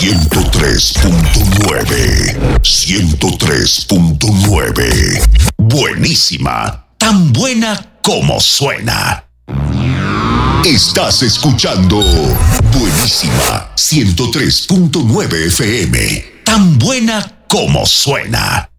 103.9. 103.9. Buenísima. Tan buena como suena. Estás escuchando Buenísima 103.9 FM. Tan buena como suena.